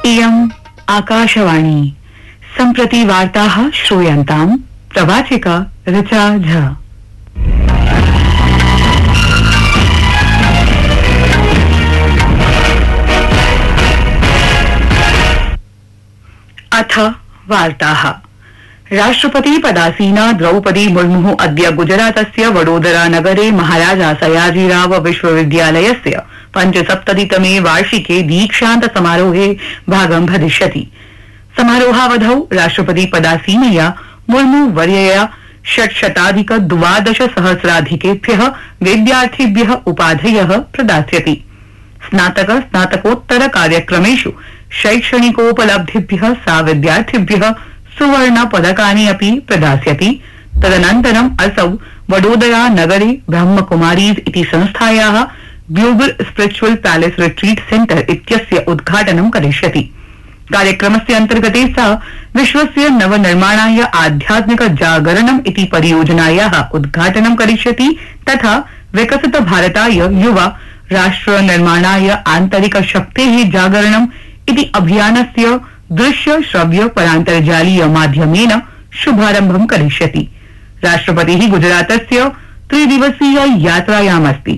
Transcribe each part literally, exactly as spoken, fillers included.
इयम् आकाशवाणी सम्प्रति वार्ताः श्रूयन्ताम् प्रवाचिका ऋचा झा। अथ वार्ताः। राष्ट्रपति पदासीना द्रौपदी मुर्मु अद्य गुजरातस्य वडोदरा नगरे महाराजा सयाजीराव विश्वविद्यालयस्य पंचसप्ततितमे वार्षिके दीक्षांत समारोहे भागं भजिष्यति। समारोहावधौ राष्ट्रपति पदासीनया मुर्मु वर्यया षट्शताधिक द्वादश सहस्राधिकेभ्यः विद्यार्थिभ्यः उपाधयः प्रदास्यति। स्नातक स्नातकोत्तर कार्यक्रमेषु शैक्षणिकोपलब्धिभ्यः सा विद्यार्थिभ्यः सुवर्ण पदकानि अपि प्रदास्यति। तदनन्तरम् असौ वडोदरा नगरे ब्रह्मकुमारीज इति संस्थायाः global spiritual palace retreat centre इत्यस्य उद्घाटनं करिष्यति। कार्यक्रमस्य अन्तर्गते सा विश्वस्य नवनिर्माणाय आध्यात्मिक जागरणम् इति परियोजनायाः उद्घाटनं करिष्यति तथा विकसित भारताय युवा राष्ट्र निर्माणाय आन्तरिक शक्तेः जागरणम् इति अभियानस्य दृश्य श्रव्य परान्तर्जालीय माध्यमेन शुभारम्भं करिष्यति। राष्ट्रपतिः गुजरातस्य त्रिदिवसीय यात्रायामस्ति।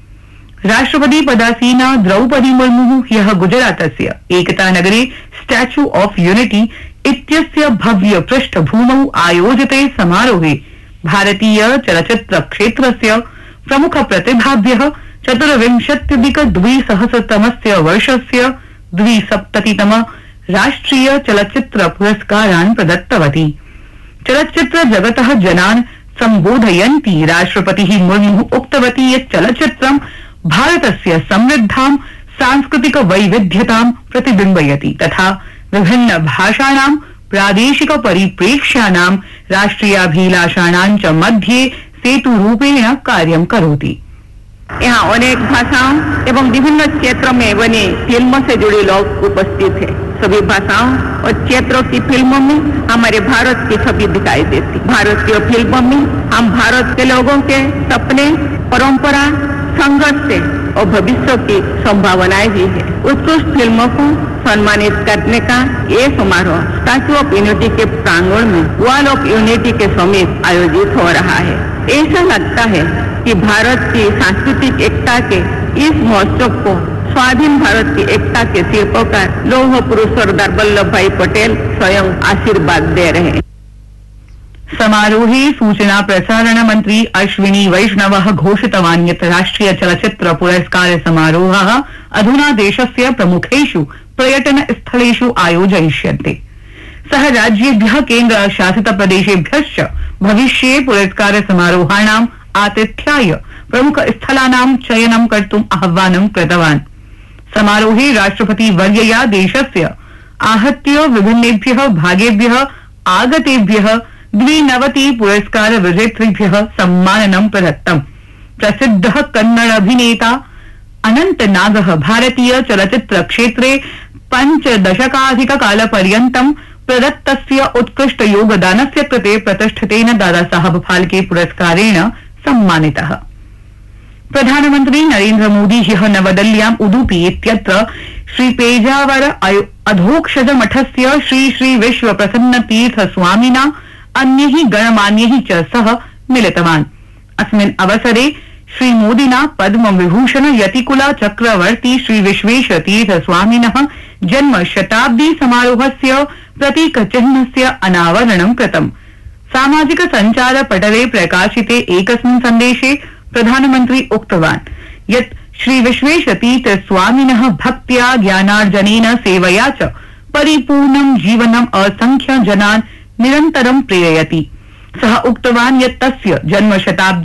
राष्ट्रपति पदासीना द्रौपदी मुर्मु ह्यः गुजरातस्य एकता नगरे स्टैच्यू ऑफ यूनिटी इत्यस्य भव्य पृष्ठभूमौ आयोजिते समारोहे भारतीय चलच्चित्र क्षेत्रस्य प्रमुख प्रतिभाभ्यः चतुर्विंशत्यधिक द्विसहस्रतमस्य वर्षस्य द्विसप्ततितम राष्ट्रिय चलच्चित्र पुरस्कारान् प्रदत्तवती। चलच्चित्र जगतः जनान् सम्बोधयन्ती राष्ट्रपतिः मुर्मु उक्तवती यत् चलच्चित्रं भारतस्य समृद्धां सांस्कृतिक वैविध्यतां प्रतिबिम्बयति तथा विभिन्न भाषाणां प्रादेशिक परिप्रेक्ष्याणां राष्ट्रियाभिलाषाणां च मध्ये सेतुरूपेण कार्यं करोति। यहाँ अनेक भाषाओं एवं विभिन्न क्षेत्रों में बनी फिल्मों से जुड़े लोग उपस्थित हैं। सभी भाषाओं और क्षेत्रों की फिल्मों में हमारे भारत की छवि दिखाई देती। भारतीय फिल्मों में हम भारत के लोगों के सपने, परंपरा, संघर्ष से और भविष्य की संभावनाएं भी है। उत्कृष्ट फिल्मों को सम्मानित करने का ये समारोह स्टैच्यू ऑफ यूनिटी के प्रांगण में वॉल ऑफ यूनिटी के समीप आयोजित हो रहा है। ऐसा लगता है कि भारत की सांस्कृतिक एकता के इस महोत्सव को स्वाधीन भारत की एकता के शिल्पकार लौह पुरुष सरदार वल्लभ भाई पटेल स्वयं आशीर्वाद दे रहे हैं। समारोहे सूचना प्रसारण मंत्री अश्विनी वैष्णवः घोषितवान् यत् राष्ट्रिय चलच्चित्र पुरस्कार समारोहः अधुना देशस्य प्रमुखेषु पर्यटन स्थलेषु आयोजयिष्यन्ते। सः राज्येभ्यः केन्द्र शासित प्रदेशेभ्यश्च भविष्ये पुरस्कार समारोहाणाम् आतिथ्याय प्रमुख स्थलानां चयनं कर्तुम् आह्वानं कृतवान्। समारोहे राष्ट्रपति वर्यया देशस्य आहत्य विभिन्नेभ्यः भागेभ्यः आगतेभ्यः द्विनवति पुरस्कार विजेतृभ्यः सम्माननं प्रदत्तम्। प्रसिद्धः कन्नड़ अभिनेता अनन्तनागः भारतीय चलच्चित्र क्षेत्रे पञ्चदशकाधिक कालपर्यन्तं प्रदत्तस्य उत्कृष्ट योगदानस्य कृते प्रतिष्ठितेन दादा साहब फाल्के पुरस्कारेण सम्मानितः। प्रधानमन्त्री नरेन्द्र मोदी ह्यः नवदिल्ल्याम् उडुपी इत्यत्र श्री पेजावर अधोक्षज मठस्य श्री श्री विश्व प्रसन्न तीर्थ स्वामिना अन्यैः गणमान्यैः च सह मिलितवान्। अस्मिन् अवसरे श्री मोदिना पद्म विभूषण यतिकुला चक्रवर्ती श्री विश्वेश तीर्थ स्वामिनः जन्म शताब्दी समारोहस्य प्रतीक चिह्नस्य अनावरणं कृतम्। सामाजिक संचार पटले प्रकाशिते एकस्मिन् सन्देशे प्रधानमन्त्री उक्तवान् यत् श्री विश्वेश तीर्थ स्वामिनः भक्त्या ज्ञानार्जनेन सेवया च परिपूर्णं जीवनम् असंख्य जनान् निरन्तरं प्रेरयति। सः उक्तवान् यत् तस्य जन्म शताब्दी